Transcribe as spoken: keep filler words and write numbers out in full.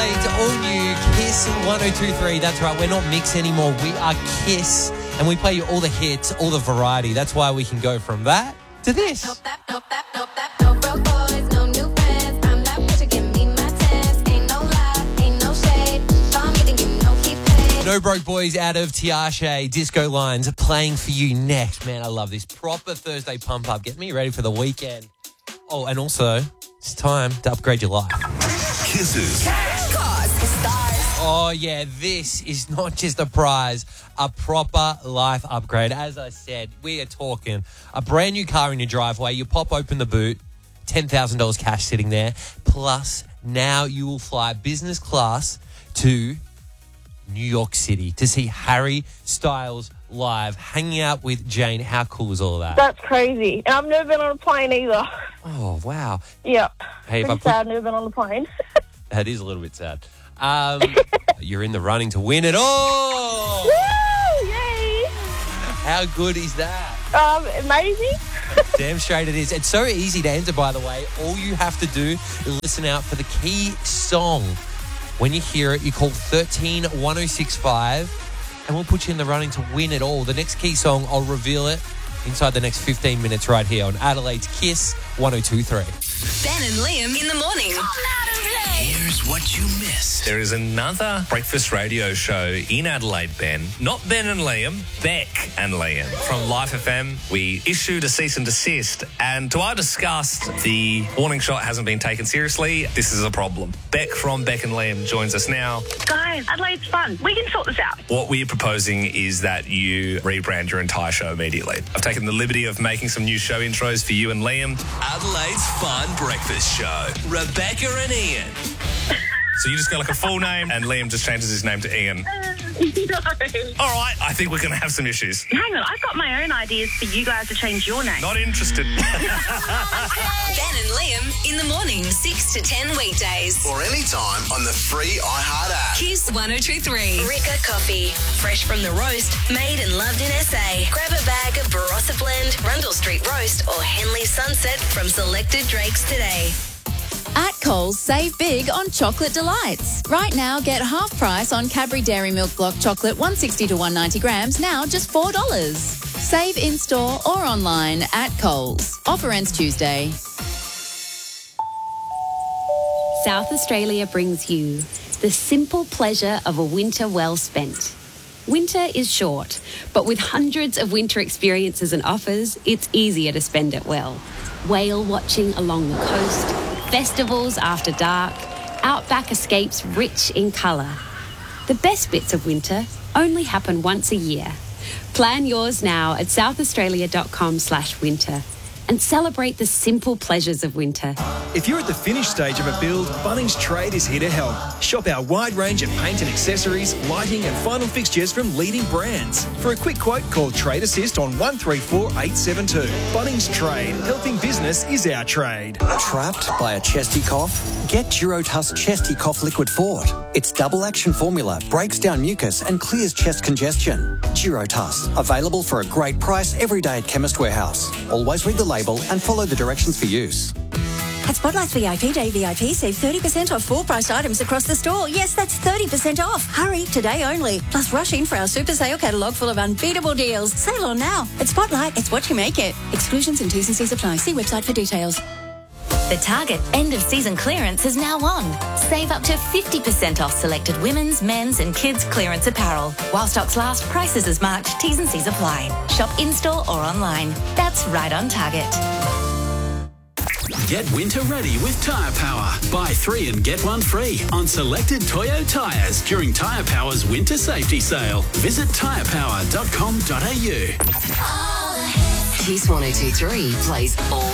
Adelaide's all new Kiss one oh two point three. That's right, we're not Mix anymore. We are Kiss, and we play you all the hits, all the variety. That's why we can go from that to this. Nope, that, nope, that, nope, that, no broke boys, no new friends. I'm not what you give me my test. Ain't no lie, ain't no shade. I'm getting you, no keep paid. No Broke Boys out of Tiache, Disco Lines playing for you next. Man, I love this. Proper Thursday pump up. Get me ready for the weekend. Oh, and also, it's time to upgrade your life. Kisses. Oh, yeah, this is not just a prize, a proper life upgrade. As I said, we are talking a brand new car in your driveway. You pop open the boot, ten thousand dollars cash sitting there. Plus, now you will fly business class to New York City to see Harry Styles live, hanging out with Jane. How cool is all of that? That's crazy. And I've never been on a plane either. Oh, wow. Yep. Hey, if I Pretty put- sad, never been on a plane. That is a little bit sad. Um, you're in the running to win it all. Woo! Yay! How good is that? Um, amazing. Damn straight it is. It's so easy to enter, by the way. All you have to do is listen out for the key song. When you hear it, you call one three one oh six five and we'll put you in the running to win it all. The next key song, I'll reveal it inside the next fifteen minutes right here on Adelaide's Kiss one oh two point three. Ben and Liam in the morning. Here's what you missed. There is another breakfast radio show in Adelaide, Ben. Not Ben and Liam, Beck and Liam. From Life F M, we issued a cease and desist, and to our disgust, the warning shot hasn't been taken seriously. This is a problem. Beck from Beck and Liam joins us now. Guys, Adelaide's fun. We can sort this out. What we're proposing is that you rebrand your entire show immediately. I've taken the liberty of making some new show intros for you and Liam. Adelaide's Fun Breakfast Show. Rebecca and Ian. So you just got like a full name, and Liam just changes his name to Ian. No. All right, I think we're going to have some issues. Hang on, I've got my own ideas for you guys to change your name. Not interested. Ben and Liam in the morning, six to ten weekdays. Or anytime on the free iHeart app. Kiss one oh two point three. Rika Coffee. Fresh from the roast, made and loved in S A. Grab a bag of Barossa Blend, Rundle Street Roast, or Henley Sunset from selected Drakes today. At Coles, save big on chocolate delights. Right now, get half price on Cadbury Dairy Milk Block Chocolate one sixty to one ninety grams, now just four dollars. Save in-store or online at Coles. Offer ends Tuesday. South Australia brings you the simple pleasure of a winter well spent. Winter is short, but with hundreds of winter experiences and offers, it's easier to spend it well. Whale watching along the coast, festivals after dark, outback escapes rich in colour. The best bits of winter only happen once a year. Plan yours now at southaustralia.com slash winter and celebrate the simple pleasures of winter. If you're at the finished stage of a build, Bunnings Trade is here to help. Shop our wide range of paint and accessories, lighting and final fixtures from leading brands. For a quick quote, call Trade Assist on one three four eight seven two. Bunnings Trade. Helping business is our trade. Trapped by a chesty cough? Get Durotuss Chesty Cough Liquid Fort. Its double action formula breaks down mucus and clears chest congestion. Durotuss. Available for a great price every day at Chemist Warehouse. Always read the label and follow the directions for use. At Spotlight's V I P Day V I P, save thirty percent off full priced items across the store. Yes, that's thirty percent off. Hurry, today only. Plus rush in for our super sale catalogue full of unbeatable deals. Sale on now. At Spotlight, it's what you make it. Exclusions and T's and C's apply. See website for details. The Target end of season clearance is now on. Save up to fifty percent off selected women's, men's and kids clearance apparel. While stocks last, prices as marked, T's and C's apply. Shop in-store or online. That's right on Target. Get winter ready with Tyre Power. Buy three and get one free on selected Toyo tyres during Tyre Power's winter safety sale. Visit tyre power dot com dot a u. Kiss one oh two point three plays all